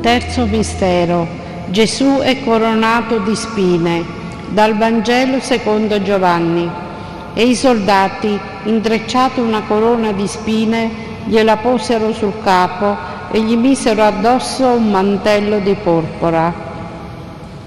Terzo mistero. Gesù è coronato di spine. Dal Vangelo secondo Giovanni. E i soldati, intrecciato una corona di spine, gliela posero sul capo e gli misero addosso un mantello di porpora.